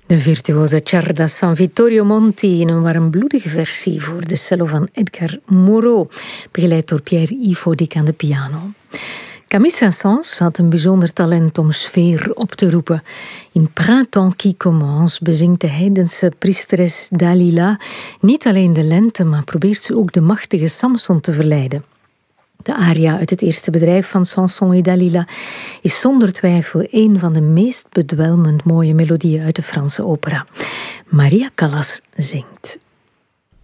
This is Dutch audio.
De virtuoze Ciardas van Vittorio Monti in een warmbloedige versie voor de cello van Edgar Moreau, begeleid door Pierre-Yves Audic aan de piano. Camille Saint-Saëns had een bijzonder talent om sfeer op te roepen. In Printemps qui commence bezingt de heidense priesteres Dalila niet alleen de lente, maar probeert ze ook de machtige Samson te verleiden. De aria uit het eerste bedrijf van Samson et Dalila is zonder twijfel een van de meest bedwelmend mooie melodieën uit de Franse opera. Maria Callas zingt.